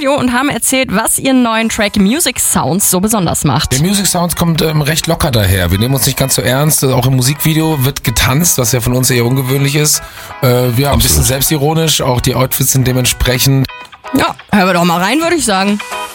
Studio und haben erzählt, was ihren neuen Track Music Sounds so besonders macht. Der Music Sounds kommt recht locker daher. Wir nehmen uns nicht ganz so ernst. Auch im Musikvideo wird getanzt, was ja von uns eher ungewöhnlich ist. Ein bisschen selbstironisch, auch die Outfits sind dementsprechend. Ja, hören wir doch mal rein, würde ich sagen.